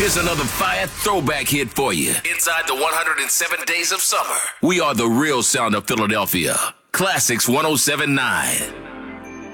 Here's another fire throwback hit for you. Inside the 107 Days of Summer. We are the real sound of Philadelphia. Classics 107.9.